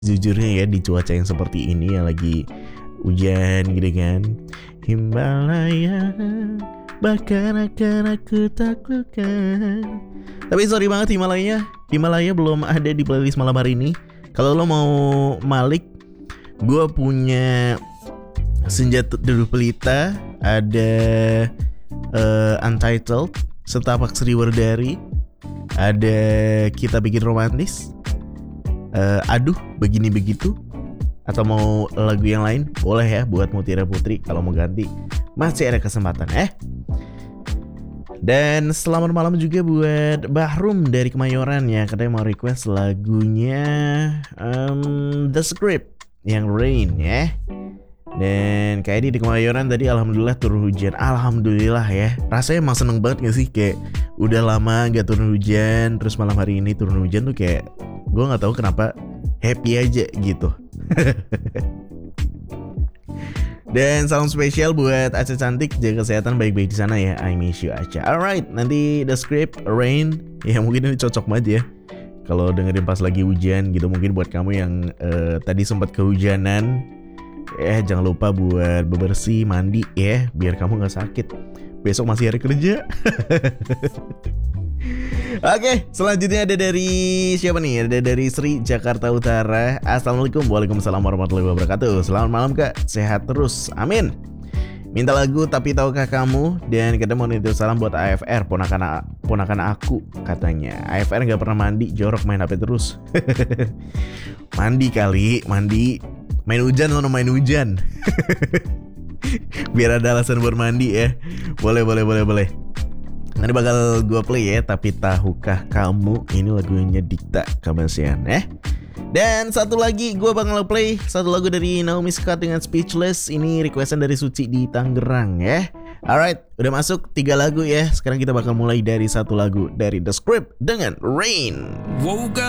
Jujurnya ya, di cuaca yang seperti ini yang lagi hujan gitu kan, Himalaya bahkan akan aku taklukkan. Tapi sorry banget, Himalaya belum ada di playlist malam hari ini. Kalau lo mau Malik, gue punya Senja Teduh Pelita, ada Untitled, Setapak Sri Wardari, ada Kita Bikin Romantis, Aduh Begini Begitu, atau mau lagu yang lain boleh ya buat Mutiara Putri. Kalau mau ganti masih ada kesempatan. Dan selamat malam juga buat Bahrum dari Kemayoran ya, katanya mau request lagunya The Script yang Rain ya. Dan kayak di Kemayoran tadi alhamdulillah turun hujan. Alhamdulillah ya. Rasanya emang seneng banget gak sih, kayak udah lama gak turun hujan, terus malam hari ini turun hujan tuh kayak gue gak tahu kenapa happy aja gitu. Dan salam spesial buat Aca cantik, jaga kesehatan baik-baik di sana ya. I miss you Aca. Alright, nanti The Script Rain ya, mungkin ini cocok banget ya kalau dengerin pas lagi hujan gitu. Mungkin buat kamu yang tadi sempat kehujanan, jangan lupa buat bebersih, mandi ya, biar kamu gak sakit. Besok masih hari kerja. Oke, selanjutnya ada dari siapa nih? Ada dari Sri Jakarta Utara. Assalamualaikum. Waalaikumsalam warahmatullahi wabarakatuh. Selamat malam kak, sehat terus, amin. Minta lagu Tapi Tahukah Kamu. Dan kita mau nitip salam buat AFR, ponakan aku katanya. AFR gak pernah mandi, jorok main HP terus. Mandi kali, mandi. Main hujan, lo main hujan. Biar ada alasan buat mandi ya. Boleh. Nanti bakal gue play ya Tapi Tahukah Kamu. Ini lagunya Dikta Kamasian ya. Dan satu lagi gue bakal play satu lagu dari Naomi Scott dengan Speechless. Ini requestan dari Suci di Tangerang ya. Alright, udah masuk 3 lagu ya. Sekarang kita bakal mulai dari satu lagu dari The Script dengan Rain. Woke